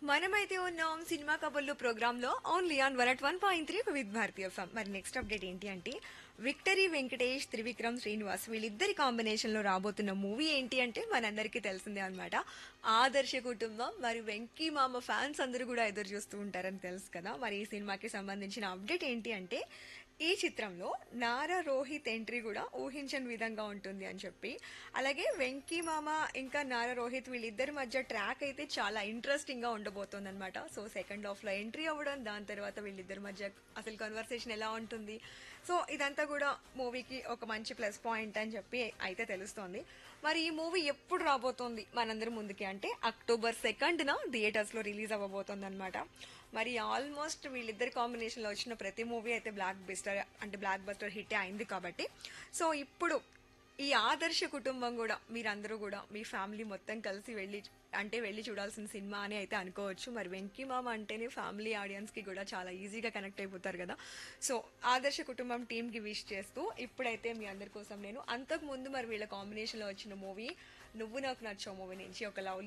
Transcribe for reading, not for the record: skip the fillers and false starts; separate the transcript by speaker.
Speaker 1: మనమైతే ఉన్నాం సినిమా కబుర్లు ప్రోగ్రామ్ లో only on 101.3 with Bharatiya FM. మరి నెక్స్ట్ అప్డేట్ ఏంటి అంటే విక్టరీ వెంకటేష్ త్రివిక్రమ్ శ్రీనివాస్ వీళ్ళిద్దరి కాంబినేషన్ లో రాబోతున్న మూవీ ఏంటి అంటే మనందరికీ తెలిసిందే అన్నమాట. ఆదర్శ కుటుంబం. మరి వెంకీ మామ ఫ్యాన్స్ అందరూ కూడా ఎదురు చూస్తూ ఉంటారని తెలుసు కదా. మరి ఈ సినిమాకి సంబంధించిన అప్డేట్ ఏంటి అంటే ఈ చిత్రంలో నారా రోహిత్ ఎంట్రీ కూడా ఊహించని విధంగా ఉంటుంది అని చెప్పి, అలాగే వెంకీ మామ ఇంకా నారా రోహిత్ వీళ్ళిద్దరి మధ్య ట్రాక్ అయితే చాలా ఇంట్రెస్టింగ్ గా ఉండబోతోంది అనమాట. సో సెకండ్ హాఫ్ లో ఎంట్రీ అవ్వడం, దాని తర్వాత వీళ్ళిద్దరి మధ్య అసలు కన్వర్సేషన్ ఎలా ఉంటుంది, సో ఇదంతా కూడా మూవీకి ఒక మంచి ప్లస్ పాయింట్ అని చెప్పి అయితే తెలుస్తోంది. మరి ఈ మూవీ ఎప్పుడు రాబోతోంది మనందరి ముందుకి అంటే అక్టోబర్ 2న థియేటర్స్ లో రిలీజ్ అవ్వబోతోంది అనమాట. మరి ఆల్మోస్ట్ వీళ్ళిద్దరి కాంబినేషన్ లో వచ్చిన ప్రతి మూవీ అయితే బ్లాక్ బస్టర్ హిట్ అయింది కాబట్టి, సో ఇప్పుడు ఈ ఆదర్శ కుటుంబం కూడా మీరందరూ కూడా మీ ఫ్యామిలీ మొత్తం కలిసి వెళ్ళి చూడాల్సిన సినిమా అని అయితే అనుకోవచ్చు. మరి వెంకీ మామ అంటేనే ఫ్యామిలీ ఆడియన్స్ కి కూడా చాలా ఈజీగా కనెక్ట్ అయిపోతారు కదా. సో ఆదర్శ కుటుంబం టీమ్ కి విష్ చేస్తూ ఇప్పుడైతే మీ అందరి కోసం నేను అంతకు ముందు మరి వీళ్ళ కాంబినేషన్ లో వచ్చిన మూవీ నువ్వు నాకు నచ్చావు మూవీ నుంచి ఒక లవ్